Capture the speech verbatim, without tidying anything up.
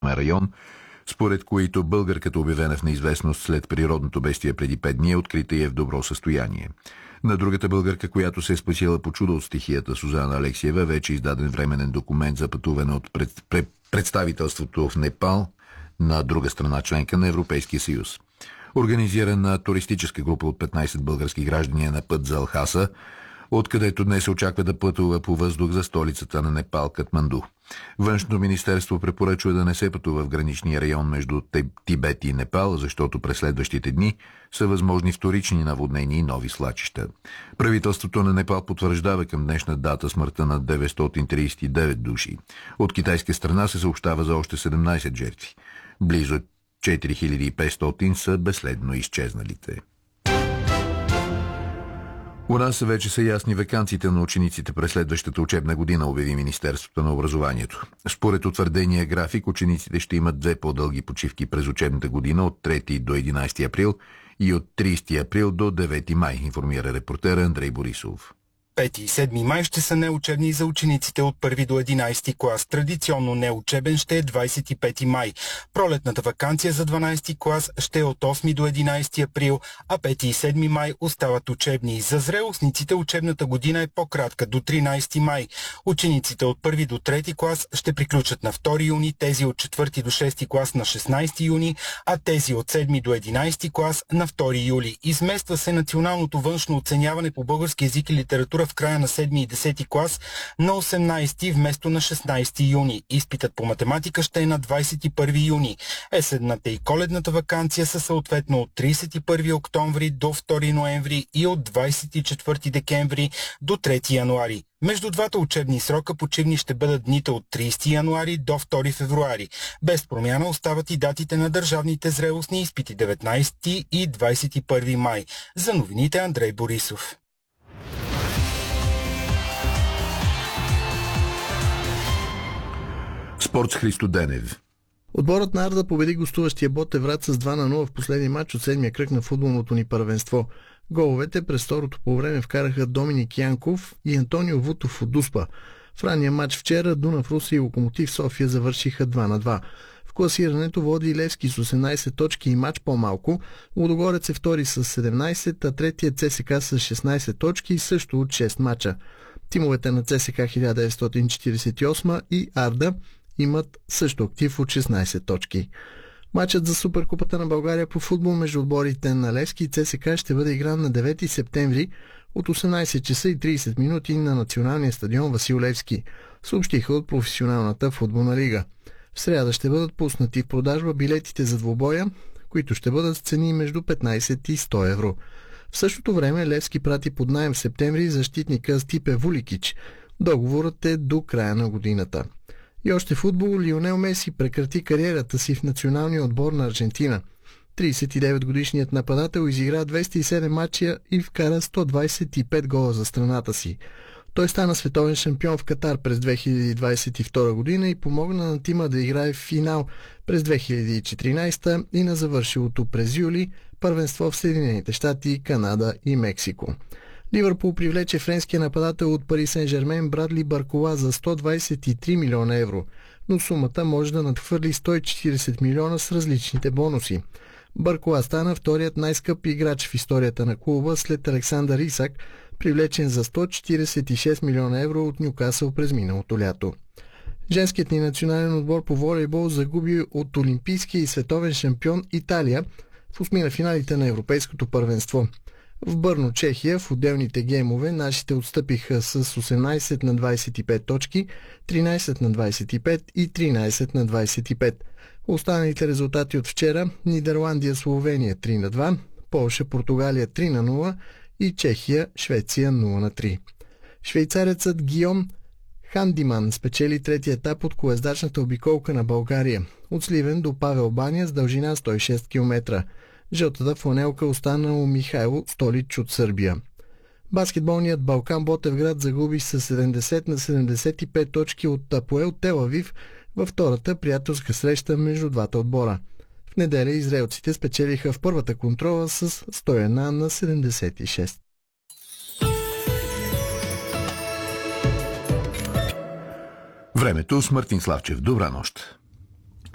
район, според които българката, обявена в неизвестност след природното бедствие преди пет дни, е открита и е в добро състояние. На другата българка, която се е спасила по чудо от стихията, Сузана Алексиева, вече издаден временен документ за пътуване от пред, пред, представителството в Непал на друга страна, членка на Европейския съюз. Организирана туристическа група от петнайсет български граждани е на път за Лхаса, откъдето днес се очаква да пътува по въздух за столицата на Непал, Катманду. Външното министерство препоръчва да не се пътува в граничния район между Тибет и Непал, защото през следващите дни са възможни вторични наводнения и нови свлачища. Правителството на Непал потвърждава към днешна дата смъртта на деветстотин трийсет и девет души. От китайска страна се съобщава за още седемнайсет жертви. Близо четири хиляди и петстотин са безследно изчезналите. У нас вече са ясни ваканциите на учениците през следващата учебна година, обяви Министерството на образованието. Според утвърдения график, учениците ще имат две по-дълги почивки през учебната година от трети до единайсети април и от трийсети април до девети май, информира репортера Андрей Борисов. пети и седми май ще са неучебни за учениците от първи до единайсети клас. Традиционно неучебен ще е двайсет и пети май. Пролетната ваканция за дванайсети клас ще е от осми до единайсети април, а пети и седми май остават учебни. За зрелостниците учебната година е по-кратка, до тринайсети май. Учениците от първи до трети клас ще приключат на втори юни, тези от четвърти до шести клас на шестнайсети юни, а тези от седми до единайсети клас на втори юли. Измества се националното външно оценяване по български език и литература в края на седми и десети клас на осемнайсети вместо на шестнайсети юни. Изпитът по математика ще е на двайсет и първи юни. Есенната и коледната ваканция са съответно от трийсет и първи октомври до втори ноември и от двайсет и четвърти декември до трети януари. Между двата учебни срока почивни ще бъдат дните от трийсети януари до втори февруари. Без промяна остават и датите на държавните зрелостни изпити деветнайсети и двайсет и първи май. За новините Андрей Борисов. Спорт с Христо Денев. Отборът на Арда победи гостуващия Ботевград с два на нула в последния матч от седмия кръг на футболното ни първенство. Головете през второто полувреме вкараха Доминик Янков и Антонио Вутов от Дуспа. В ранния матч вчера Дунав Русе и Локомотив София завършиха два на два. В класирането води Левски с осемнайсет точки и матч по-малко. Лудогорец е втори с седемнайсет, а третият ЦСКА с шестнайсет точки, също от шест мача. Тимовете на ЦСКА хиляда деветстотин четирийсет и осма и Арда имат също актив от шестнайсет точки. Матчът за Суперкупата на България по футбол между отборите на Левски и ЦСКА ще бъде игран на девети септември от осемнайсет часа и трийсет минути на националния стадион Васил Левски, съобщиха от професионалната футболна лига. В сряда ще бъдат пуснати в продажба билетите за двубоя, които ще бъдат с цени между петнайсет и сто евро. В същото време Левски прати под наем в септември защитника Стипе Вуликич. Договорът е до края на годината. И още футбол, Лионел Меси прекрати кариерата си в националния отбор на Аржентина. трийсет и девет годишният нападател изигра двеста и седем мача и вкара сто двайсет и пет гола за страната си. Той стана световен шампион в Катар през две хиляди двайсет и втора година и помогна на тима да играе в финал през две хиляди и четиринайсета и на завършилото през юли първенство в Съединените щати, Канада и Мексико. Ливърпул привлече френския нападател от Пари Сен-Жермен Брадли Баркола за сто двайсет и три милиона евро, но сумата може да надхвърли сто и четирийсет милиона с различните бонуси. Баркола стана вторият най-скъп играч в историята на клуба след Александър Исак, привлечен за сто четирийсет и шест милиона евро от Нюкасъл през миналото лято. Женският ни национален отбор по волейбол загуби от олимпийския и световен шампион Италия в осми на финалите на Европейското първенство. В Бърно, Чехия, в отделните геймове нашите отстъпиха с осемнайсет на двайсет и пет точки, тринайсет на двайсет и пет и тринайсет на двайсет и пет. Останалите резултати от вчера: Нидерландия, Словения три на два, Полша, Португалия три на нула и Чехия, Швеция нула на три. Швейцарецът Гийом Хандиман спечели третия етап от колездачната обиколка на България от Сливен до Павел баня с дължина сто и шест километра. Жълтата фланелка остана у Михайло Столич от Сърбия. Баскетболният Балкан Ботевград загуби с седемдесет на седемдесет и пет точки от Апоел Тел Авив във втората приятелска среща между двата отбора. В неделя израелците спечелиха в първата контрола с сто и едно на седемдесет и шест. Времето с Мартин Славчев. Добра нощ.